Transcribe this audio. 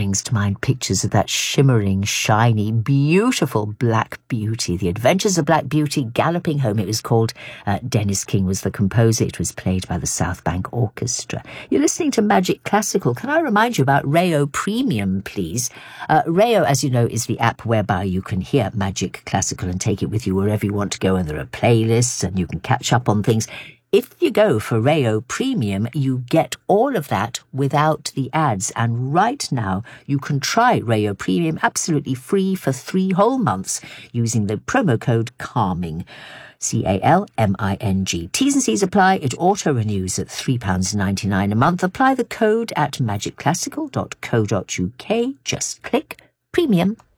brings to mind pictures of that shimmering, shiny, beautiful Black Beauty. The Adventures of Black Beauty Galloping Home, it was called. Dennis King was the composer. It was played by the South Bank Orchestra. You're listening to Magic Classical. Can I remind you about Rayo Premium, please? Rayo, as you know, is the app whereby you can hear Magic Classical and take it with you wherever you want to go, and there are playlists and you can catch up on things. If you go for Rayo Premium, you get all of that without the ads. And right now, you can try Rayo Premium absolutely free for 3 whole months using the promo code CALMING. CALMING. T's and C's apply. It auto-renews at £3.99 a month. Apply the code at magicclassical.co.uk. Just click Premium.